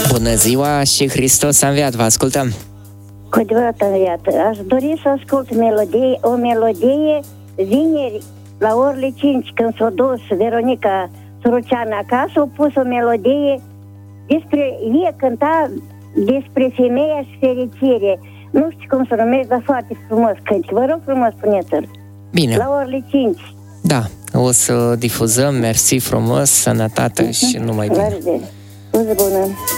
Bună ziua și Hristos a înviat, vă ascultăm. Cu adevărat înviat. Aș dori să ascult o melodie vineri la orele 5, când s-a dus Veronica Suruceanu acasă, a pus o melodie ea cânta despre femeia și fericire. Nu știu cum se numește, dar foarte frumos cânti. Vă rog frumos, spuneți-l. Bine. La orele 5. Da, o să difuzăm, mersi frumos, sănătate și numai bine. Zi bună.